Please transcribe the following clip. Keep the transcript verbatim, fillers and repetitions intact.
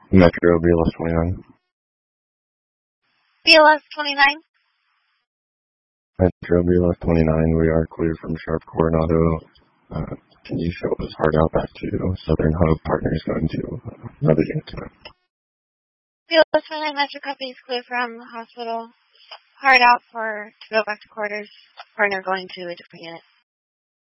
Metro B L S twenty-nine. B L S twenty-nine? Metro B L S twenty-nine, we are clear from Sharp Coronado. Uh, can you show us hard out back to Southern Hub? Partner is going to uh, another unit tonight. B L S twenty-nine Metro copy is clear from the hospital. Hard out for to go back to quarters. Partner going to a different unit.